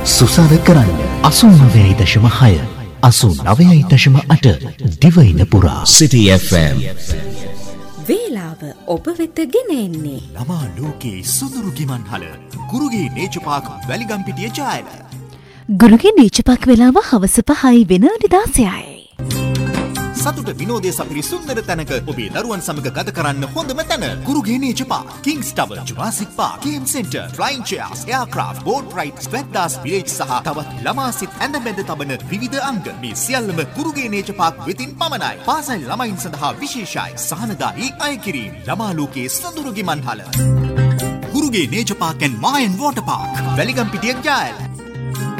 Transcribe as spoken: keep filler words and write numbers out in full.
සුසාර කරන්න අසූ නවයයි දශම හය අසූ නවයයි දශම අට දිවයින පුරා City F M. වේලාව ඔබ වෙත ගෙන එන්නේ ළමා ලෝකයේ සොඳුරු ගිමන්හල ගුරුගේ නේචර් පාක් වැලිගම්පිටිය ජායල. ගුරුගේ නේචර් පාක් වෙලාව හවස පහයි විනාඩි දාසයයි. සතුට විනෝදය සපිරි සුන්දර තැනක ඔබේ දරුවන් සමග ගත කරන්න හොඳම තැන ගුරුගේ nature Park, Kings tower, Jurassic Park, game centre, flying චෙයාර්ස්, aircraft, boat රයිඩ්ස්, වැද්දාස් village සහ තවත් ළමා සිත් ඇඳ බැඳ තබන විවිධ අංග මේ සියල්ලම ගුරුගේ නේචර් පාක් වෙතින් පමණයි. පාසල් ළමයින් සඳහා විශේෂයි සහනදායී අය කිරීම. ළමා ලෝකයේ සොඳුරු ගිමන්හල ගුරුගේ nature Park and Mayan Water Park වැලිගම්පිටිය ජායල.